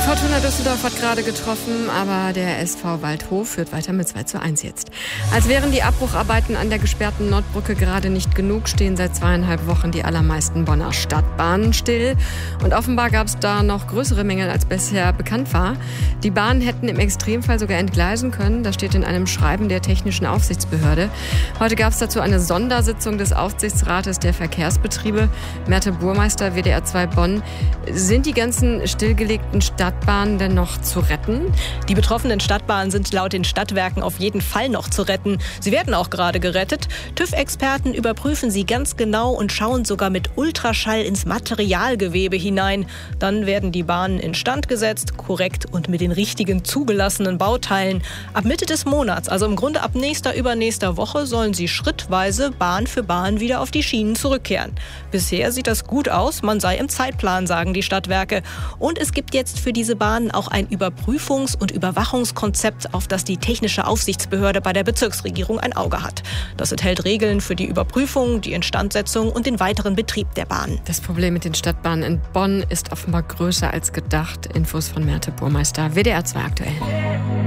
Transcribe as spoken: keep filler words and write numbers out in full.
Fortuna Düsseldorf hat gerade getroffen, aber der S V Waldhof führt weiter mit zwei zu eins jetzt. Als wären die Abbrucharbeiten an der gesperrten Nordbrücke gerade nicht genug, stehen seit zweieinhalb Wochen die allermeisten Bonner Stadtbahnen still. Und offenbar gab es da noch größere Mängel, als bisher bekannt war. Die Bahnen hätten im Extremfall sogar entgleisen können. Das steht in einem Schreiben der Technischen Aufsichtsbehörde. Heute gab es dazu eine Sondersitzung des Aufsichtsrates der Verkehrsbetriebe. Merte Burmeister, W D R zwei Bonn. Sind die ganzen stillgelegten Stadtbahnen denn noch zu retten? Die betroffenen Stadtbahnen sind laut den Stadtwerken auf jeden Fall noch zu retten. Sie werden auch gerade gerettet. TÜV-Experten überprüfen sie ganz genau und schauen sogar mit Ultraschall ins Materialgewebe hinein. Dann werden die Bahnen instand gesetzt, korrekt und mit den richtigen zugelassenen Bauteilen. Ab Mitte des Monats, also im Grunde ab nächster, übernächster Woche, sollen sie schrittweise Bahn für Bahn wieder auf die Schienen zurückkehren. Bisher sieht das gut aus, man sei im Zeitplan, sagen die Stadtwerke. Und es gibt jetzt für diese Bahnen auch ein Überprüfungs- und Überwachungskonzept, auf das die Technische Aufsichtsbehörde bei der Bezirksregierung ein Auge hat. Das enthält Regeln für die Überprüfung, die Instandsetzung und den weiteren Betrieb der Bahn. Das Problem mit den Stadtbahnen in Bonn ist offenbar größer als gedacht. Infos von Merte Burmeister, W D R zwei aktuell.